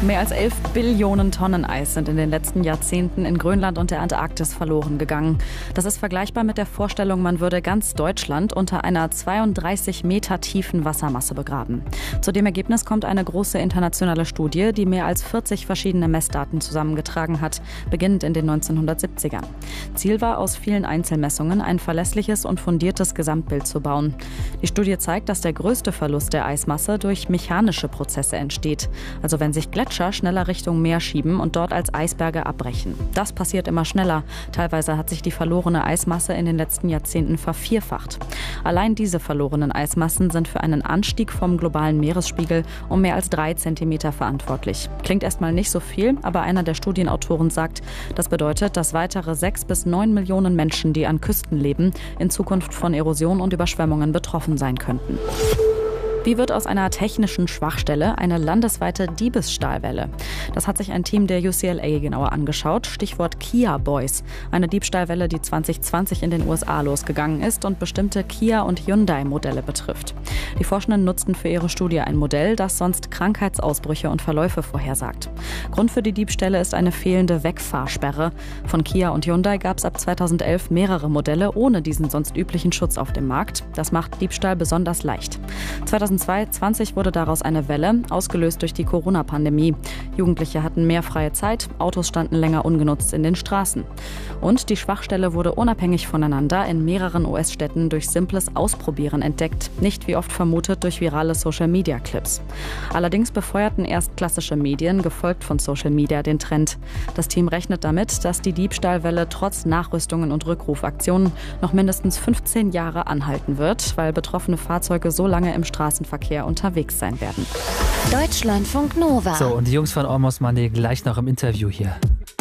Mehr als 11 Billionen Tonnen Eis sind in den letzten Jahrzehnten in Grönland und der Antarktis verloren gegangen. Das ist vergleichbar mit der Vorstellung, man würde ganz Deutschland unter einer 32 Meter tiefen Wassermasse begraben. Zu dem Ergebnis kommt eine große internationale Studie, die mehr als 40 verschiedene Messdaten zusammengetragen hat, beginnend in den 1970ern. Ziel war, aus vielen Einzelmessungen ein verlässliches und fundiertes Gesamtbild zu bauen. Die Studie zeigt, dass der größte Verlust der Eismasse durch mechanische Prozesse entsteht, also wenn sich Gletscher schneller Richtung Meer schieben und dort als Eisberge abbrechen. Das passiert immer schneller. Teilweise hat sich die verlorene Eismasse in den letzten Jahrzehnten vervierfacht. Allein diese verlorenen Eismassen sind für einen Anstieg vom globalen Meeresspiegel um mehr als 3 Zentimeter verantwortlich. Klingt erstmal nicht so viel, aber einer der Studienautoren sagt, das bedeutet, dass weitere 6 bis 9 Millionen Menschen, die an Küsten leben, in Zukunft von Erosion und Überschwemmungen betroffen sein könnten. Wie wird aus einer technischen Schwachstelle eine landesweite Diebesstahlwelle? Das hat sich ein Team der UCLA genauer angeschaut. Stichwort Kia Boys. Eine Diebstahlwelle, die 2020 in den USA losgegangen ist und bestimmte Kia- und Hyundai-Modelle betrifft. Die Forschenden nutzten für ihre Studie ein Modell, das sonst Krankheitsausbrüche und Verläufe vorhersagt. Grund für die Diebstähle ist eine fehlende Wegfahrsperre. Von Kia und Hyundai gab es ab 2011 mehrere Modelle ohne diesen sonst üblichen Schutz auf dem Markt. Das macht Diebstahl besonders leicht. 2020 wurde daraus eine Welle, ausgelöst durch die Corona-Pandemie. Jugendliche hatten mehr freie Zeit, Autos standen länger ungenutzt in den Straßen. Und die Schwachstelle wurde unabhängig voneinander in mehreren US-Städten durch simples Ausprobieren entdeckt, nicht wie oft vermutet durch virale Social-Media-Clips. Allerdings befeuerten erst klassische Medien, gefolgt von Social Media, den Trend. Das Team rechnet damit, dass die Diebstahlwelle trotz Nachrüstungen und Rückrufaktionen noch mindestens 15 Jahre anhalten wird, weil betroffene Fahrzeuge so lange im Straßenverkehr unterwegs sein werden. Deutschlandfunk Nova. So, und die Jungs von Almost Money gleich noch im Interview hier.